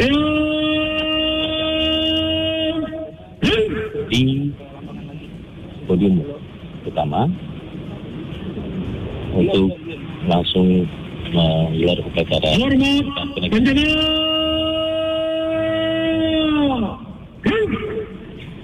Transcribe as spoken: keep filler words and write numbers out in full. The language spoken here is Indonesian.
di podium utama untuk langsung menggelar upacara. Hormat,